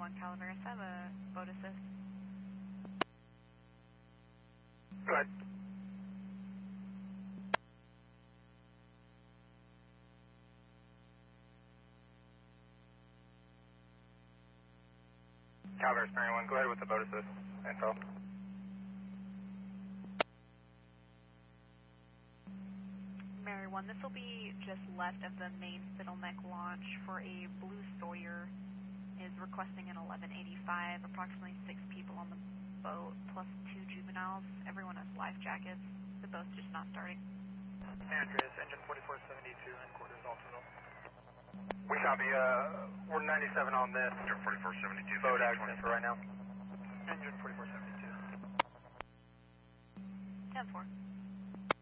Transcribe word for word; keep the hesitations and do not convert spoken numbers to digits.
one Calaveras, I have a boat assist. Go ahead. Calaveras, Mary one, go ahead with the boat assist info. Mary one, this will be just left of the main Fiddle Neck launch for a Blue Sawyer. Is requesting an eleven eighty-five, approximately six people on the boat, plus two juveniles. Everyone has life jackets. The boat's just not starting. Andreas, engine forty-four seventy-two and quarters altimeter. We copy, uh, we're ninety-seven on this. Engine forty-four seventy-two. Boat accident for right now. Engine forty-four seventy-two. ten four.